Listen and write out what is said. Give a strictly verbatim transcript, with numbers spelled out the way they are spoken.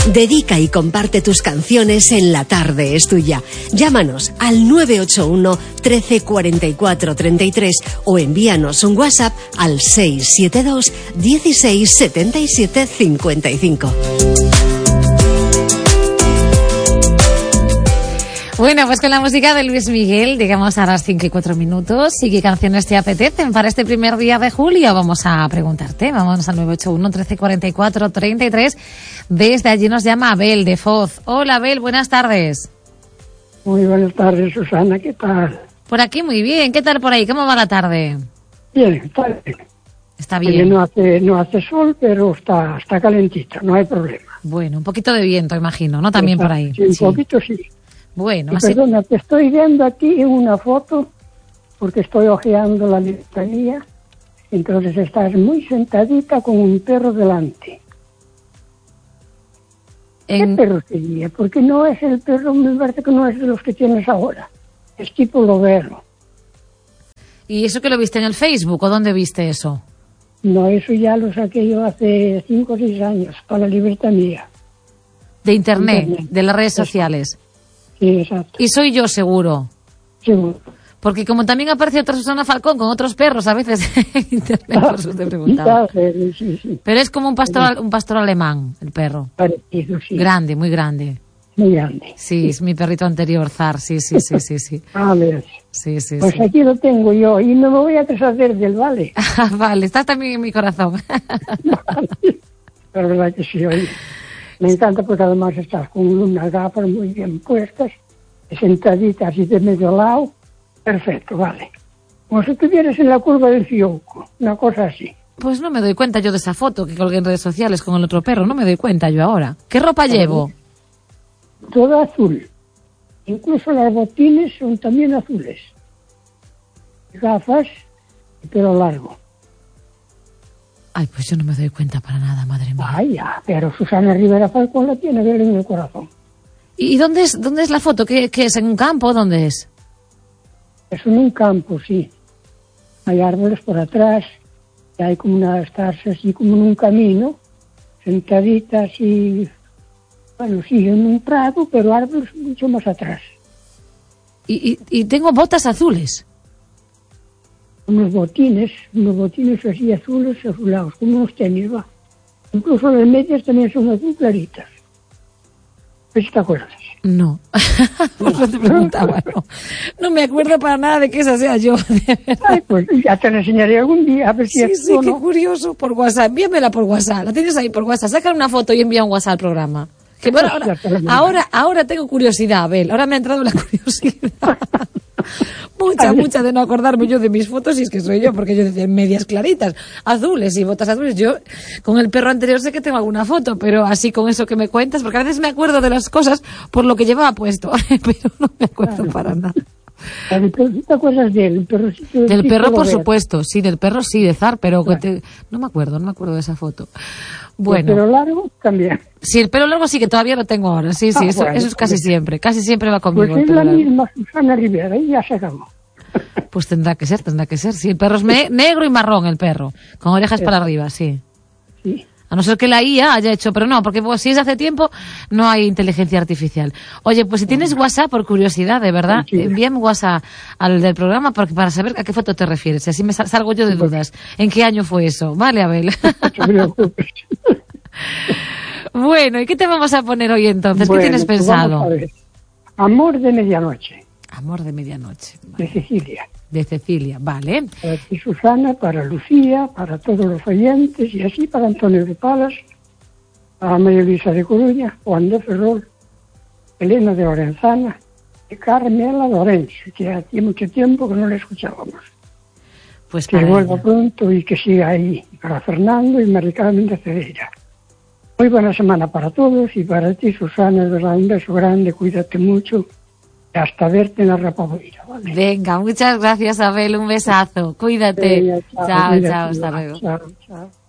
Dedica y comparte tus canciones en La Tarde es Tuya. Llámanos al nueve ocho uno, trece, cuarenta y cuatro, treinta y tres o envíanos un WhatsApp al seis siete dos, dieciséis, setenta y siete, cincuenta y cinco. Bueno, pues con la música de Luis Miguel llegamos a las cinco y cuatro minutos. ¿Y qué canciones te apetecen para este primer día de julio? Vamos a preguntarte. Vamos al nueve ocho uno, trece, cuarenta y cuatro, treinta y tres. Desde allí nos llama Abel de Foz. Hola Abel, buenas tardes. Muy buenas tardes, Susana, ¿qué tal? Por aquí muy bien. ¿Qué tal por ahí? ¿Cómo va la tarde? Bien, está bien. Está bien. Oye, no hace, no hace sol, pero está, está calentita, no hay problema. Bueno, un poquito de viento, imagino, ¿no? También Está, por ahí. Sí, un sí. poquito sí. Bueno, y así... Perdona, te estoy viendo aquí en una foto, porque estoy hojeando la letanía, entonces estás muy sentadita con un perro delante. En... ¿Qué perro sería? Porque no es el perro, me parece que no es de los que tienes ahora. Es tipo lobero. ¿Y eso que lo viste en el Facebook o dónde viste eso? No, eso ya lo saqué yo hace cinco o seis años, para la libertad mía. De internet, internet. de las redes Eso. sociales. Sí, exacto. Y soy yo seguro. Seguro. Porque como también aparece otra Susana Falcón con otros perros a veces en internet, por eso te preguntaba. Sí, sí, sí. Pero es como un pastor, un pastor alemán, el perro. Parecido, sí. Grande, muy grande. Muy grande. Sí, es mi perrito anterior, Zar, sí, sí, sí, sí, sí. A ver. Sí, sí, Pues sí. aquí lo tengo yo y no me voy a deshacer del vale. Vale, estás también en mi corazón. La verdad que sí, oye. Me encanta porque además estás con unas gafas muy bien puestas, sentaditas así de medio lado. Perfecto, vale. Como si estuvieras en la curva del Fiocco, una cosa así. Pues no me doy cuenta yo de esa foto que colgué en redes sociales con el otro perro, no me doy cuenta yo ahora. ¿Qué ropa llevo? Todo azul. Incluso las botines son también azules. Gafas y pelo largo. Ay, pues yo no me doy cuenta para nada, madre mía. Ay, ya, pero Susana Rivera Falcón la tiene ver en el corazón. ¿Y dónde es, dónde es la foto? ¿Qué, qué es? ¿En un campo? ¿Dónde es? Es en un campo, sí. Hay árboles por atrás, y hay como una, estás así como en un camino, sentadita así, bueno, sí, en un prado, pero árboles mucho más atrás. Y, y, y tengo botas azules. Unos botines, unos botines así azules, azulados, como unos tenis, va. Incluso las medias también son azul claritas. ¿Ves si te acuerdas? No, por eso te preguntaba, no. No me acuerdo para nada de que esa sea yo. Ay, pues ya te la enseñaré algún día, a ver si Sí, es sí, tú o qué no. curioso, por WhatsApp. Envíamela por WhatsApp, la tienes ahí por WhatsApp. Saca una foto y envía un WhatsApp al programa. Que bueno, ahora, ahora, ahora tengo curiosidad, Abel. Ahora me ha entrado la curiosidad. Mucha, mucha de no acordarme yo de mis fotos, y es que soy yo, porque yo decía medias claritas, azules y botas azules. Yo con el perro anterior sé que tengo alguna foto, pero así con eso que me cuentas, porque a veces me acuerdo de las cosas por lo que llevaba puesto, pero no me acuerdo para nada. ¿Te acuerdas de él? El perrocito Del perro, por Robert. supuesto, sí, del perro sí, de Zar, pero Claro. que te- no me acuerdo, no me acuerdo de esa foto. El Bueno, pelo largo también. sí, el pelo largo sí que todavía lo tengo ahora, sí, sí, Ah, eso, bueno, eso es casi pues- siempre, casi siempre va conmigo Pues el es pelo la largo. misma Susana Rivera, y ya se acabó. Pues tendrá que ser, tendrá que ser, sí, el perro es me- negro y marrón el perro, con orejas para arriba, sí. Sí. A no ser que la I A haya hecho, pero no, porque pues, si es hace tiempo, no hay inteligencia artificial. Oye, pues si tienes WhatsApp, por curiosidad, de verdad, Sí. envíame WhatsApp al del programa porque, para saber a qué foto te refieres. Y así me sal- salgo yo de dudas. ¿En qué año fue eso? Vale, Abel. No te preocupes. Bueno, ¿y qué te vamos a poner hoy entonces? Bueno, ¿Qué tienes pues pensado? vamos a ver. Amor de medianoche, Amor de medianoche. de Cecilia. De Cecilia, vale. Para ti, Susana, para Lucía, para todos los oyentes, y así para Antonio de Palas, para María Luisa de Coruña, Juan de Ferrol, Elena de Lorenzana y Carmela Lorenzo, que hacía mucho tiempo que no la escuchábamos. Pues Que para vuelva ella. pronto y que siga ahí. Para Fernando y Mari Carmen de Cedeira. Muy buena semana para todos y para ti, Susana, de verdad, un beso grande, cuídate mucho. Y hasta verte en la Rapadoira, ¿vale? Venga, muchas gracias, Abel. Un besazo. Cuídate. Venga, Chao, cuídate, chao, hasta luego. Chao, chao.